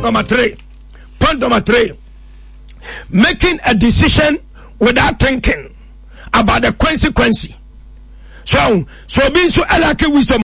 number 3. Point number 3. Making a decision without thinking about the consequence. So being so alake wisdom